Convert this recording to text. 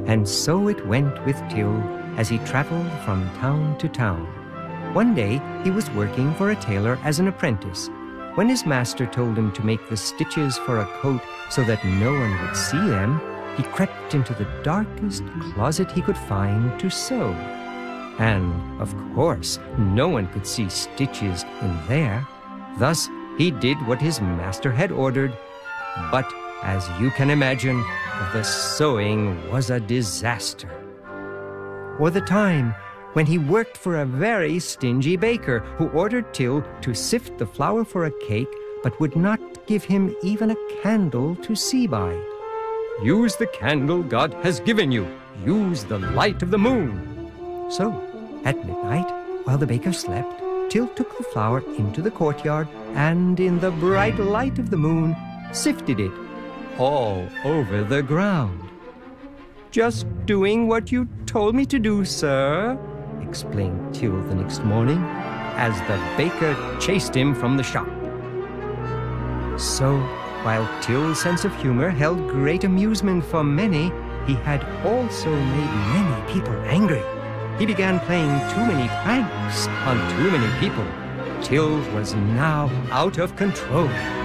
And so it went with Till as he traveled from town to town. One day he was working for a tailor as an apprentice. When his master told him to make the stitches for a coat so that no one would see them, he crept into the darkest closet he could find to sew. And, of course, no one could see stitches in there. Thus, he did what his master had ordered. But, as you can imagine, the sewing was a disaster. Or the time when he worked for a very stingy baker who ordered Till to sift the flour for a cake but would not give him even a candle to see by. "Use the candle God has given you. Use the light of the moon." So, at midnight, while the baker slept, Till took the flour into the courtyard and, in the bright light of the moon, sifted it all over the ground. "Just doing what you told me to do, sir," explained Till the next morning, as the baker chased him from the shop. So, while Till's sense of humor held great amusement for many, he had also made many people angry. He began playing too many pranks on too many people. Till was now out of control.